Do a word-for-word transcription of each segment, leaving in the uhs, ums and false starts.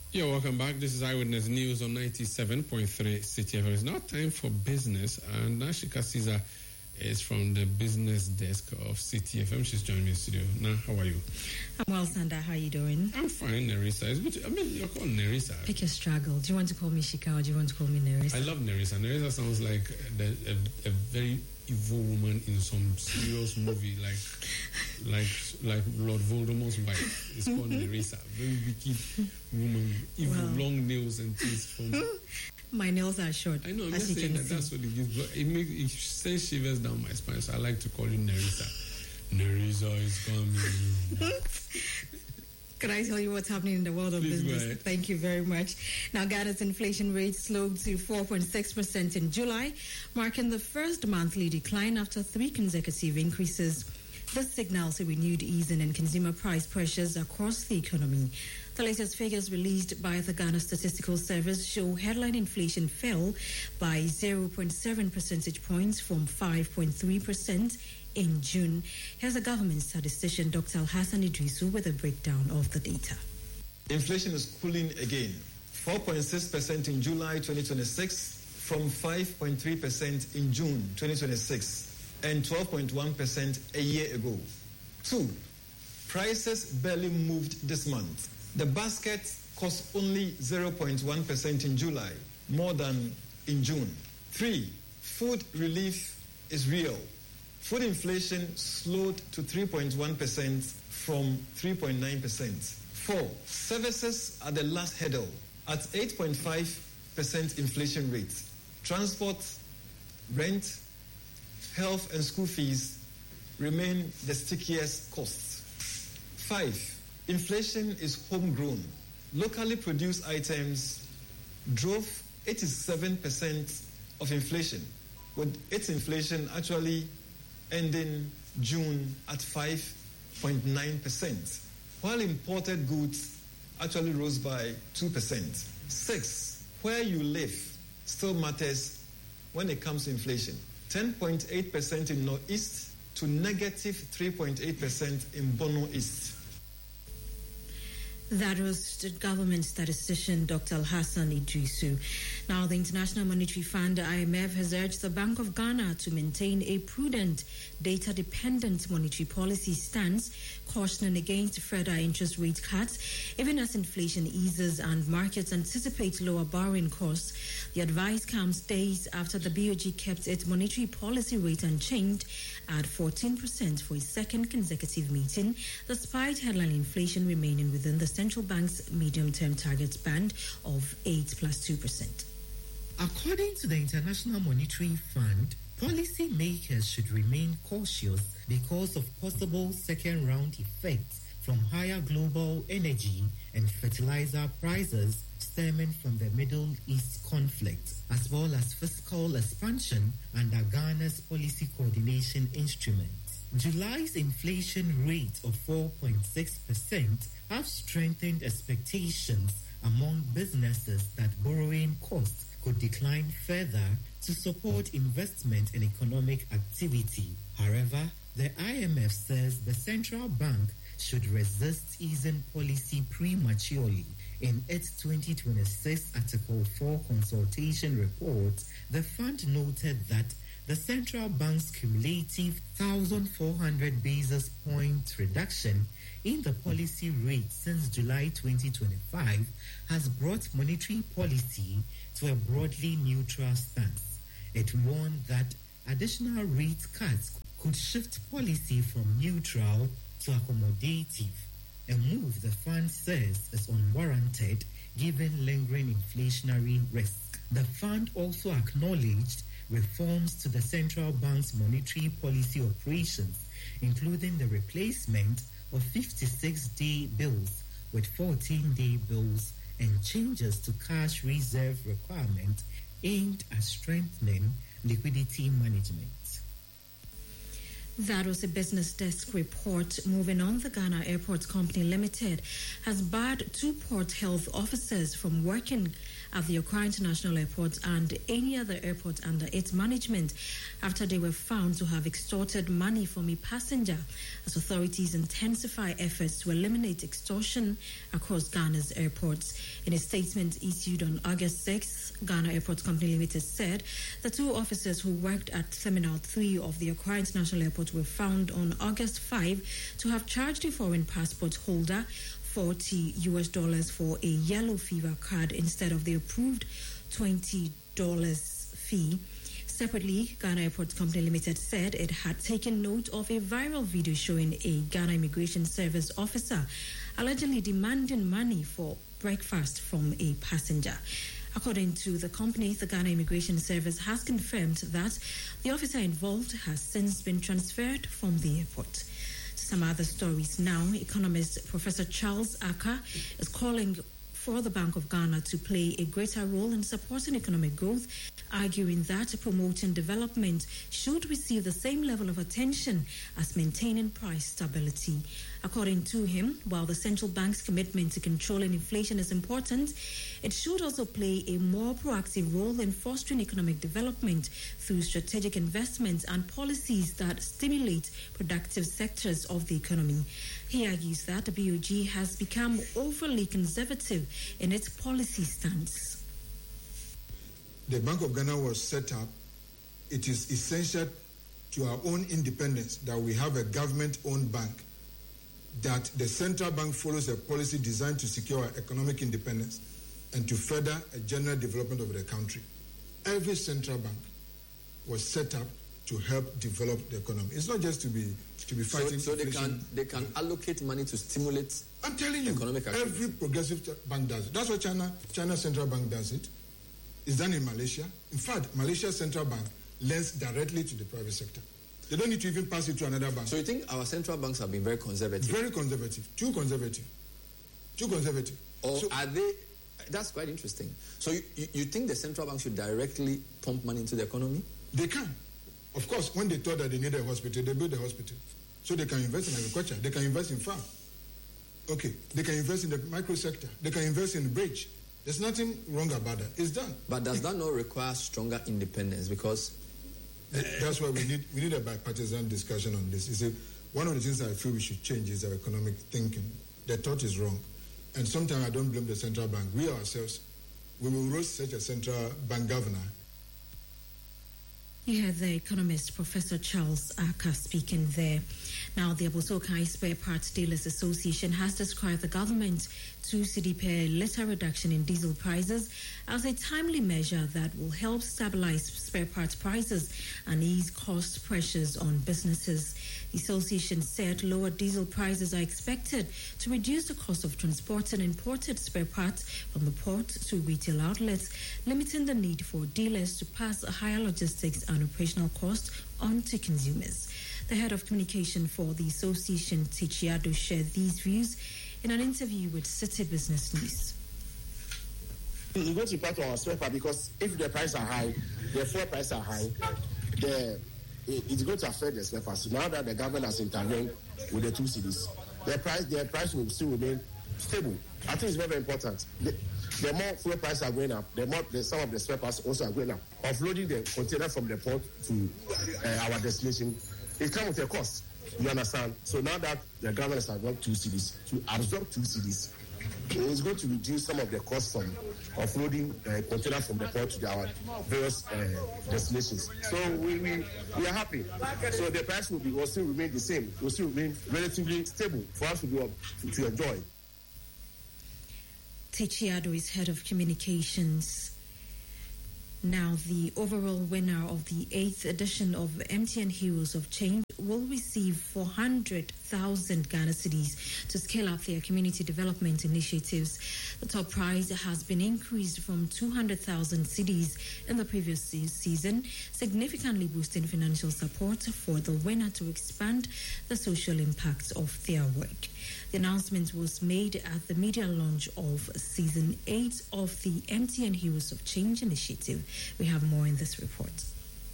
Yeah, welcome back. This is Eyewitness News on ninety-seven point three City F M. It's now time for business, and Nashika Caesar is from the business desk of City F M. She's joining me in the studio. Now, how are you? I'm well, Sanda. How are you doing? I'm fine, Nerissa. It's good. I mean, you're called Nerissa. Pick your struggle. Do you want to call me Shika or do you want to call me Nerissa? I love Nerissa. Nerissa sounds like the, a, a very evil woman in some serious movie, like like like Lord Voldemort's wife. It's called Nerissa. Very wicked woman, evil, well, long nails and teeth. From my nails are short. I know. I'm as just saying that see. That's what it gives. But it makes it sends shivers down my spine. So I like to call you Nerissa. Nerissa is coming. Can I tell you what's happening in the world of Please business? Thank you very much. Now, Ghana's inflation rate slowed to four point six percent in July, marking the first monthly decline after three consecutive increases. This signals a renewed easing in consumer price pressures across the economy. The latest figures released by the Ghana Statistical Service show headline inflation fell by zero point seven percentage points from five point three percent in June. Here's a government statistician, Doctor Alhassan Idrisu, with a breakdown of the data. Inflation is cooling again. four point six percent in July twenty twenty-six from five point three percent in June twenty twenty-six and twelve point one percent a year ago. Two, prices barely moved this month. The basket cost only zero point one percent in July, more than in June. Three, food relief is real. Food inflation slowed to three point one percent from three point nine percent. Four, services are the last hurdle at eight point five percent inflation rate. Transport, rent, health and school fees remain the stickiest costs. Five, inflation is homegrown. Locally produced items drove eighty-seven percent of inflation, with its inflation actually ending June at five point nine percent, while imported goods actually rose by two percent. Six, where you live still matters when it comes to inflation. ten point eight percent in Northeast to negative three point eight percent in Bono East. That was the government statistician, Doctor Alhassan Idrisu. Now, the International Monetary Fund, the I M F, has urged the Bank of Ghana to maintain a prudent, data-dependent monetary policy stance, cautioning against further interest rate cuts, even as inflation eases and markets anticipate lower borrowing costs. The advice comes days after the B O G kept its monetary policy rate unchanged at fourteen percent for a second consecutive meeting, despite headline inflation remaining within the central bank's medium-term targets band of eight plus two percent. According to the International Monetary Fund, policymakers should remain cautious because of possible second-round effects from higher global energy and fertilizer prices stemming from the Middle East conflict, as well as fiscal expansion under Ghana's policy coordination instrument. July's inflation rate of four point six percent have strengthened expectations among businesses that borrowing costs could decline further to support investment and economic activity. However, the I M F says the central bank should resist easing policy prematurely. In its twenty twenty-six Article four consultation report, the fund noted that the central bank's cumulative one thousand four hundred basis point reduction in the policy rate since July twenty twenty-five has brought monetary policy to a broadly neutral stance. It warned that additional rate cuts could shift policy from neutral to accommodative, a move the fund says is unwarranted given lingering inflationary risk. The fund also acknowledged reforms to the central bank's monetary policy operations, including the replacement of fifty-six-day bills with fourteen-day bills and changes to cash reserve requirement aimed at strengthening liquidity management. That was a Business Desk report. Moving on, the Ghana Airports Company Limited has barred two port health officers from working at the Accra International Airport and any other airport under its management after they were found to have extorted money from a passenger, as authorities intensify efforts to eliminate extortion across Ghana's airports. In a statement issued on August sixth, Ghana Airports Company Limited said the two officers who worked at Terminal three of the Accra International Airport were found on August fifth to have charged a foreign passport holder forty U S dollars for a yellow fever card instead of the approved twenty dollars fee. Separately, Ghana Airports Company Limited said it had taken note of a viral video showing a Ghana Immigration Service officer allegedly demanding money for breakfast from a passenger. According to the company, the Ghana Immigration Service has confirmed that the officer involved has since been transferred from the airport. Some other stories now. Economist Professor Charles Aka is calling for the Bank of Ghana to play a greater role in supporting economic growth, arguing that promoting development should receive the same level of attention as maintaining price stability. According to him, while the central bank's commitment to controlling inflation is important, it should also play a more proactive role in fostering economic development through strategic investments and policies that stimulate productive sectors of the economy. He argues that the B O G has become overly conservative in its policy stance. The Bank of Ghana was set up. It is essential to our own independence that we have a government-owned bank, that the central bank follows a policy designed to secure our economic independence and to further a general development of the country. Every central bank was set up to help develop the economy. It's not just to be to be fighting so, so they inflation. can they can allocate money to stimulate. I'm telling you, economic activity. Every progressive bank does it. That's what China China Central Bank does it. It's done in Malaysia. In fact, Malaysia's central bank lends directly to the private sector. They don't need to even pass it to another bank. So you think our central banks have been very conservative? Very conservative. Too conservative. Too conservative. Or so, are they? That's quite interesting. So you, you, you think the central bank should directly pump money into the economy? They can. Of course, when they thought that they needed a hospital, they built a hospital. So they can invest in agriculture. They can invest in farm. Okay. They can invest in the micro sector. They can invest in the bridge. There's nothing wrong about that. It's done. But does that not require stronger independence? Because uh, that's why we need we need a bipartisan discussion on this. You see, one of the things I feel we should change is our economic thinking. The thought is wrong. And sometimes I don't blame the central bank. We ourselves, we will roast such a central bank governor. You heard the economist Professor Charles Aka speaking there. Now, the Abosokai Spare Parts Dealers Association has described the government's two cedi per litre reduction in diesel prices as a timely measure that will help stabilize spare parts prices and ease cost pressures on businesses. The association said lower diesel prices are expected to reduce the cost of transporting imported spare parts from the port to retail outlets, limiting the need for dealers to pass a higher logistics and operational cost on to consumers. The head of communication for the association, Tichiado, shared these views in an interview with City Business News. It's going to impact on our spare part because if the prices are high, the fuel prices are high, the, it's going to affect the spare parts. Now that the government has intervened with the two cities, the price the price will still remain stable. I think it's very, very important. The, the more fuel prices are going up, the more the, some of the spare parts also are going up. Offloading the container from the port to uh, our destination, it comes with a cost. You understand? So now that the government has got two cities, to absorb two cities, it's going to reduce some of the costs from offloading uh, container from the port to our various uh, destinations. So we, we we are happy. So the price will be will still remain the same. Will still remain relatively stable for us to do to, to enjoy. Tichiado is head of communications. Now, the overall winner of the eighth edition of M T N Heroes of Change will receive four hundred thousand Ghana cedis to scale up their community development initiatives. The top prize has been increased from two hundred thousand cedis in the previous season, significantly boosting financial support for the winner to expand the social impact of their work. The announcement was made at the media launch of Season eight of the M T N Heroes of Change initiative. We have more in this report.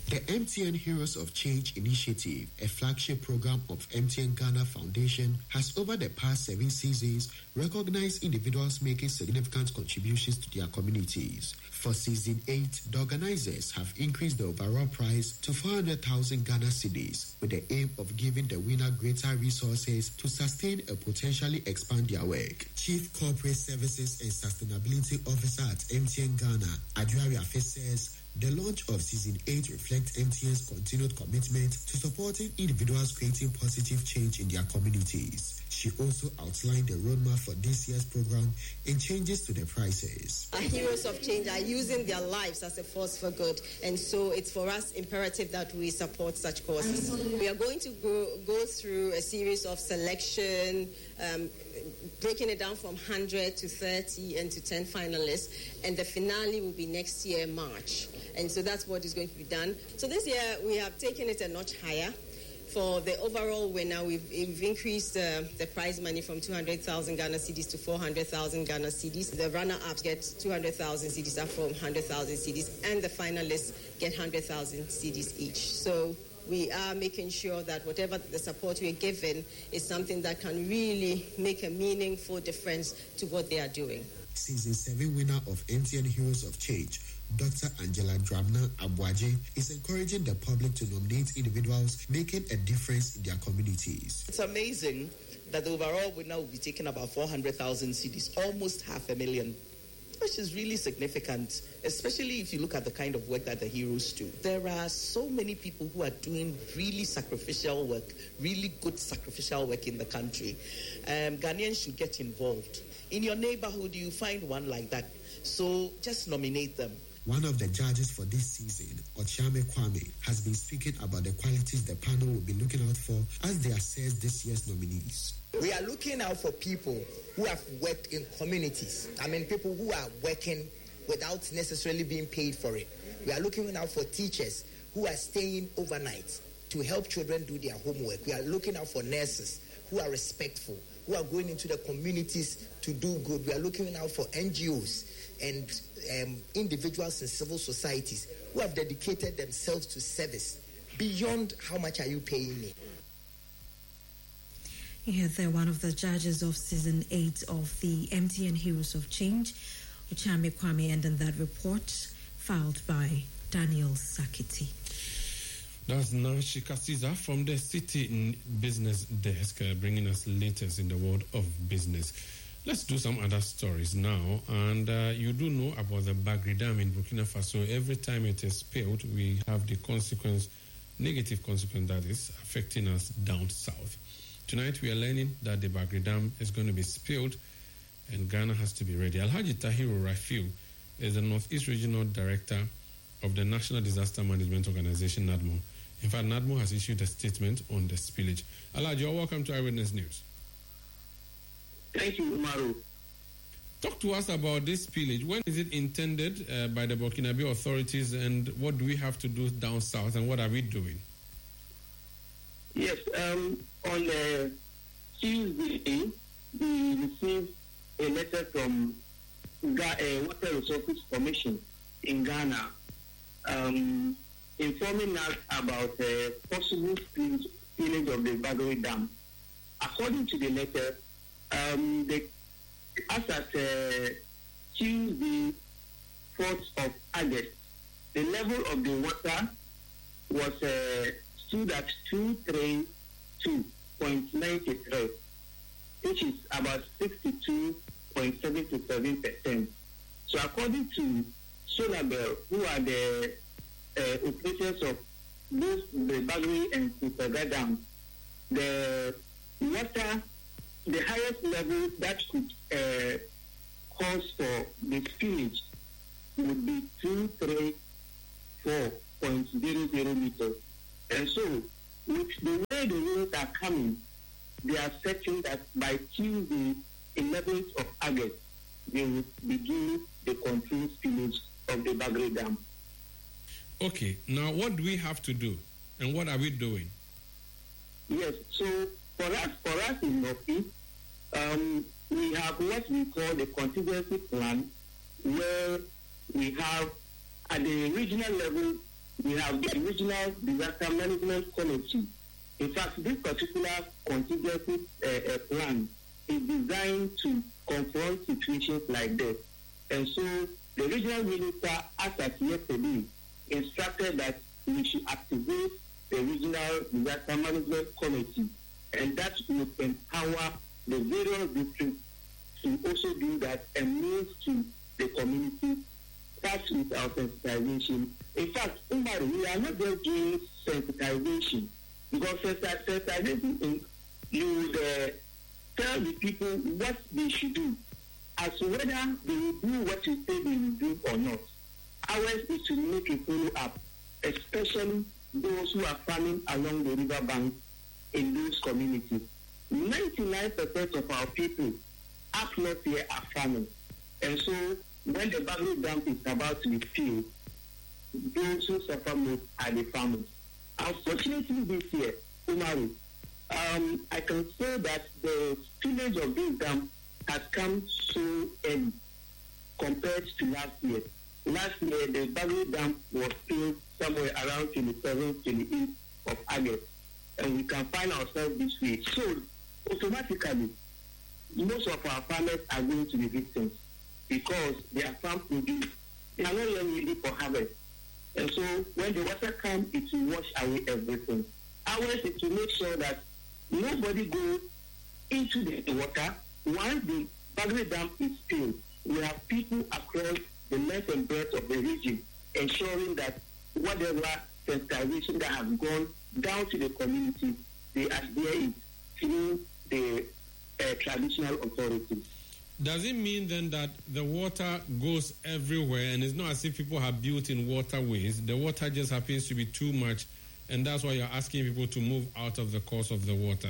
The M T N Heroes of Change initiative, a flagship program of M T N Ghana Foundation, has over the past seven seasons recognized individuals making significant contributions to their communities. For season eight, the organizers have increased the overall prize to four hundred thousand Ghana cedis with the aim of giving the winner greater resources to sustain and potentially expand their work. Chief Corporate Services and Sustainability Officer at M T N Ghana, Adriari Afe, says the launch of season eight reflects M T N's continued commitment to supporting individuals creating positive change in their communities. She also outlined the roadmap for this year's program and changes to the prices. Our heroes of change are using their lives as a force for good, and so it's for us imperative that we support such causes. We are going to go, go through a series of selection, um, breaking it down from one hundred to thirty and to ten finalists, and the finale will be next year, March. And so that's what is going to be done. So this year we have taken it a notch higher. For the overall winner, we've, we've increased uh, the prize money from two hundred thousand Ghana cedis to four hundred thousand Ghana cedis. The runner-ups get two hundred thousand cedis up from one hundred thousand cedis, and the finalists get one hundred thousand cedis each. So we are making sure that whatever the support we're given is something that can really make a meaningful difference to what they are doing. Season seven winner of M T N Heroes of Change, Doctor Angela Drabna Abwaje, is encouraging the public to nominate individuals making a difference in their communities. It's amazing that the overall winner will be taking about four hundred thousand cedis, almost half a million, which is really significant, especially if you look at the kind of work that the heroes do. There are so many people who are doing really sacrificial work, really good sacrificial work in the country. Um, Ghanaians should get involved. In your neighborhood, you find one like that. So just nominate them. One of the judges for this season, Ochiame Kwame, has been speaking about the qualities the panel will be looking out for as they assess this year's nominees. We are looking out for people who have worked in communities. I mean, people who are working without necessarily being paid for it. We are looking out for teachers who are staying overnight to help children do their homework. We are looking out for nurses who are respectful, who are going into the communities to do good. We are looking out for N G Os and um, individuals in civil societies who have dedicated themselves to service beyond how much are you paying me. Yeah, they're one of the judges of season eight of the M T N Heroes of Change, Ochame Kwame, and in that report filed by Daniel Sakiti. That's Nancy Kasiza from the City Business Desk, uh, bringing us latest in the world of business. Let's do some other stories now. And uh, you do know about the Bagri Dam in Burkina Faso. Every time it is spilled, we have the consequence, negative consequence that is affecting us down south. Tonight we are learning that the Bagri Dam is going to be spilled and Ghana has to be ready. Alhaji Tahiru Rafiu is the Northeast Regional Director of the National Disaster Management Organization, NADMO. In fact, NADMO has issued a statement on the spillage. Alhaji, you're welcome to Eyewitness News. Thank you, Umaru. Talk to us about this spillage. When is it intended uh, by the Burkinabe authorities, and what do we have to do down south, and what are we doing? Yes, um, on uh, Tuesday, we received a letter from Ga- uh, Water Resources Commission in Ghana um, informing us about uh, possible spillage of the Bagri Dam. According to the letter, um, the, as at uh, Tuesday, fourth of August, the level of the water was uh, stood at two hundred thirty-two point nine three, which is about sixty-two point seven seven percent. So according to Solabel, who are the uh, operators of both the Bagri and Kusaga Dam, the water, the highest level that could uh, cause for the spillage would be two hundred thirty-four point zero zero meters. And so, with the way the winds are coming, they are certain that by Tuesday, eleventh of August, they will begin the controlled spillage of the Bagri Dam. Okay, now what do we have to do, and what are we doing? Yes, so for us, for us in Northeast, um, we have what we call the contingency plan, where we have at the regional level we have the Regional Disaster Management Committee. In fact, this particular contingency uh, uh, plan is designed to confront situations like this. And so the regional minister, as at yesterday, instructed that we should activate the Regional Disaster Management Committee, and that will empower the various districts to also do that and move to the community, start with our sensitization. In fact, Umar, we are not just doing sensitization, because sensitization, you would uh, tell the people what they should do, as to whether they will do what you say they will do or not. Ours is to make a follow-up, especially those who are farming along the river bank in those communities. ninety-nine percent of our people up north here are farmers. And so when the Bagri Dam is about to be filled, those who suffer most are the farmers. Unfortunately this year, Umaru, um, I can say that the spillage of this dam has come so early compared to last year. Last year, the Bagri Dam was filled somewhere around twenty-seventh, twenty-eighth of August. And we can find ourselves this way. So, automatically, most of our farmers are going to be victims because their farm produce, they are not yet ready for harvest. And so, when the water comes, it will wash away everything. Ours is to make sure that nobody goes into the water. Once the Bagri Dam is filled, we have people across the length and breadth of the region ensuring that whatever sensitization that has gone down to the community, they adhere it through the uh, traditional authorities. Does it mean then that the water goes everywhere and it's not as if people have built in waterways? The water just happens to be too much and that's why you're asking people to move out of the course of the water?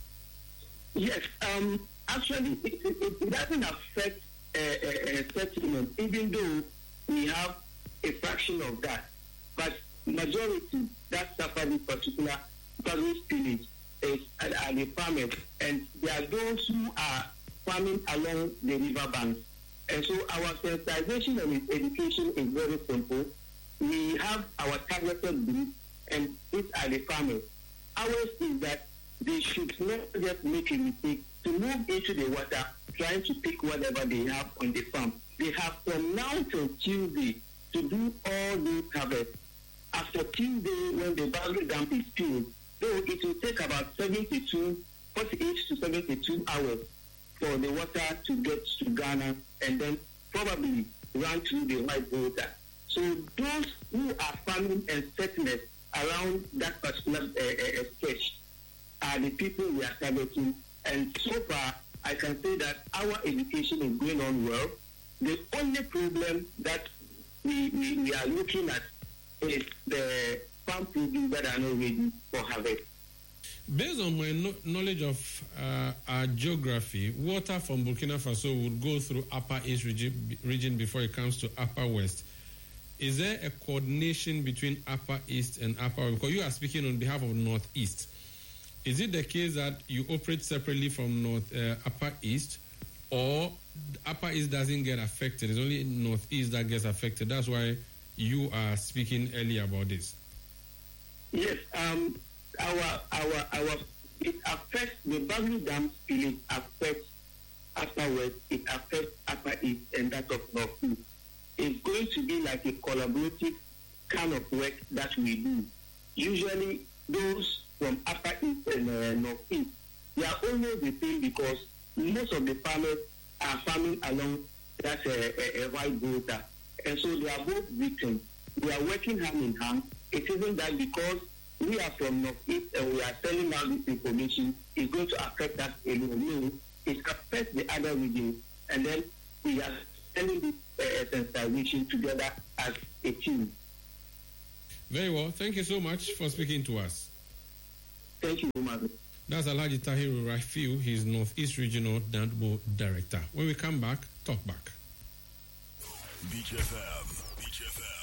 Yes, um, actually it, it, it doesn't affect uh, uh, settlement, even though we have a fraction of that. But majority that suffer this particular Bagri spillage is are, are the farmers, and there are those who are farming along the river banks. And so our sensitization and education is very simple. We have our targeted group, and these are the farmers. Ours is that they should not just make a mistake to move into the water trying to pick whatever they have on the farm. They have from now till Tuesday to do all these harvests. After Tuesday, when the Bagri Dam is filled, though it will take about seventy-two, forty-eight to seventy-two hours for the water to get to Ghana and then probably run through the white water. So those who are farming and settlers around that particular uh, uh, stretch are the people we are targeting. And so far, I can say that our education is going on well. The only problem that we, we, we are looking at is the farm produce that are not ready for harvest. Based on my no- knowledge of uh, our geography, water from Burkina Faso would go through Upper East region, region before it comes to Upper West. Is there a coordination between Upper East and Upper West? Because you are speaking on behalf of Northeast. Is it the case that you operate separately from North uh, Upper East, or Upper East doesn't get affected? It's only Northeast that gets affected. That's why you are speaking earlier about this. Yes, um, our our our it affects the Bagri Dam spillage affects Upper West, it affects Upper East, and that of Northeast. It's going to be like a collaborative kind of work that we do. Usually, those from Upper East and uh, Northeast, they are almost the same because most of the farmers are farming along that uh, uh, uh, white water. And so they are both victims. We are working hand in hand. It isn't that because we are from Northeast and we are telling out this information, it's going to affect us alone. No, it affects the other regions. And then we are telling this uh, sensitization together as a team. Very well. Thank you so much for speaking to us. Thank you, Umar. That's Alhaji Tahiru Rafiu. He's Northeast Regional Danbo Director. When we come back, talk back. Beach F M. Beach F M.